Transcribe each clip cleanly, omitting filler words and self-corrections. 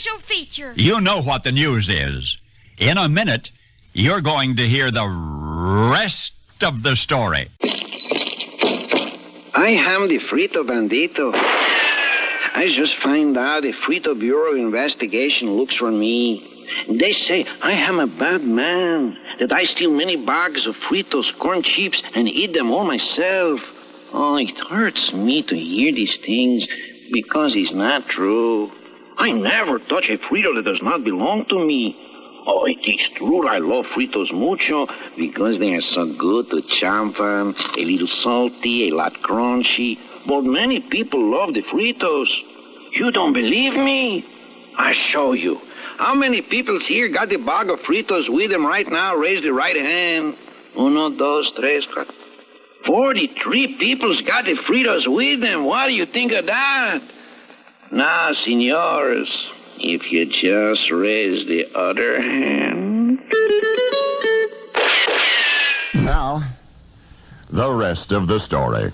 special feature. You know what the news is. In a minute, you're going to hear the rest of the story. I am the Frito Bandito. I just find out the Frito Bureau investigation looks for me. They say I am a bad man, that I steal many bags of Fritos corn chips and eat them all myself. Oh, it hurts me to hear these things because it's not true. I never touch a Frito that does not belong to me. Oh, it is true I love Fritos mucho because they are so good to chomp on, a little salty, a lot crunchy. But many people love the Fritos. You don't believe me? I'll show you. How many people here got the bag of Fritos with them right now? Raise the right hand. 1, 2, 3, 4. 43 people's got the Fritos with them. What do you think of that? Now, senors, if you just raise the other hand. Now, the rest of the story.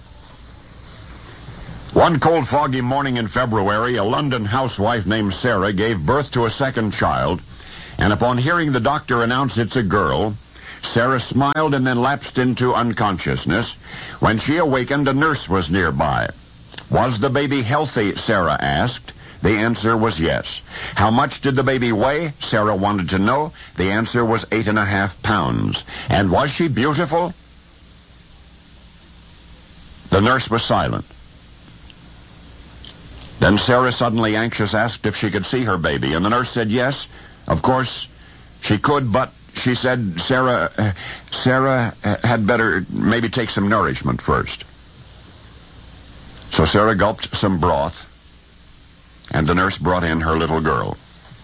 One cold, foggy morning in February, a London housewife named Sarah gave birth to a second child, and upon hearing the doctor announce it's a girl, Sarah smiled and then lapsed into unconsciousness. When she awakened, a nurse was nearby. Was the baby healthy, Sarah asked. The answer was yes. How much did the baby weigh? Sarah wanted to know. The answer was 8.5 pounds. And was she beautiful? The nurse was silent. Then Sarah, suddenly anxious, asked if she could see her baby, and the nurse said yes. Of course, she could, but she said Sarah had better maybe take some nourishment first. So Sarah gulped some broth, and the nurse brought in her little girl.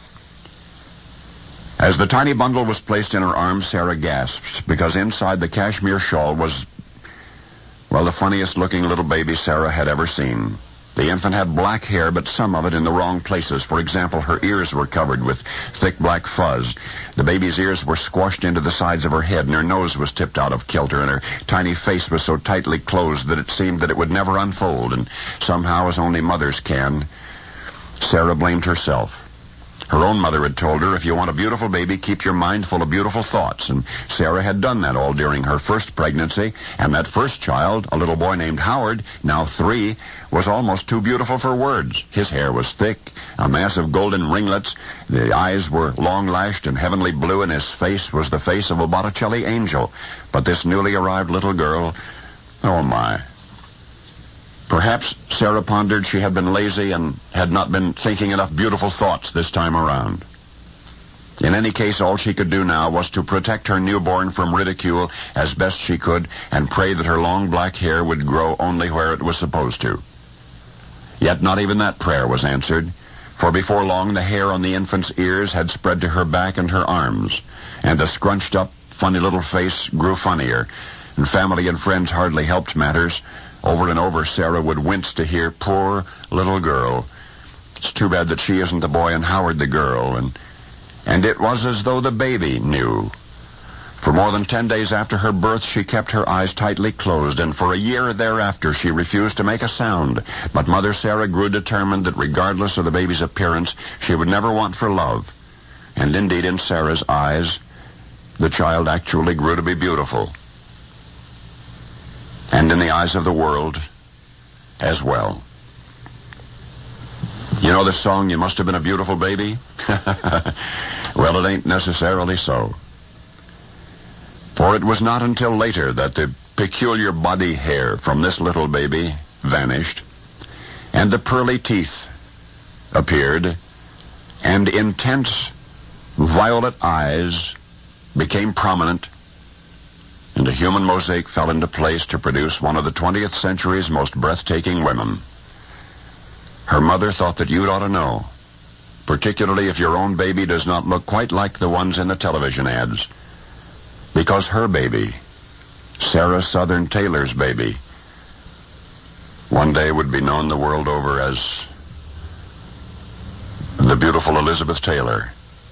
As the tiny bundle was placed in her arms, Sarah gasped, because inside the cashmere shawl was, well, the funniest-looking little baby Sarah had ever seen. The infant had black hair, but some of it in the wrong places. For example, her ears were covered with thick black fuzz. The baby's ears were squashed into the sides of her head, and her nose was tipped out of kilter, and her tiny face was so tightly closed that it seemed that it would never unfold, and somehow, as only mothers can, Sarah blamed herself. Her own mother had told her, if you want a beautiful baby, keep your mind full of beautiful thoughts. And Sarah had done that all during her first pregnancy. And that first child, a little boy named Howard, now 3, was almost too beautiful for words. His hair was thick, a mass of golden ringlets. The eyes were long-lashed and heavenly blue, and his face was the face of a Botticelli angel. But this newly arrived little girl, oh my. Perhaps, Sarah pondered, she had been lazy and had not been thinking enough beautiful thoughts this time around. In any case, all she could do now was to protect her newborn from ridicule as best she could and pray that her long black hair would grow only where it was supposed to. Yet not even that prayer was answered, for before long the hair on the infant's ears had spread to her back and her arms, and the scrunched-up, funny little face grew funnier, and family and friends hardly helped matters. Over and over, Sarah would wince to hear, poor little girl. It's too bad that she isn't the boy and Howard the girl. And it was as though the baby knew. For more than 10 days after her birth, she kept her eyes tightly closed, and for a year thereafter, she refused to make a sound. But Mother Sarah grew determined that regardless of the baby's appearance, she would never want for love. And indeed, in Sarah's eyes, the child actually grew to be beautiful. And in the eyes of the world as well. You know the song, You Must Have Been a Beautiful Baby? Well, it ain't necessarily so. For it was not until later that the peculiar body hair from this little baby vanished, and the pearly teeth appeared, and intense violet eyes became prominent, and a human mosaic fell into place to produce one of the 20th century's most breathtaking women. Her mother thought that you'd ought to know, particularly if your own baby does not look quite like the ones in the television ads, because her baby, Sarah Southern Taylor's baby, one day would be known the world over as the beautiful Elizabeth Taylor.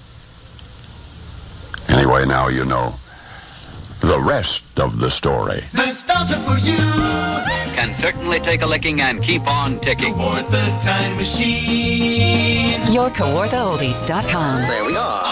Anyway, now you know the rest of the story. Nostalgia for you can certainly take a licking and keep on ticking. Aboard the time machine. YourKawarthaOldies.com. There we are.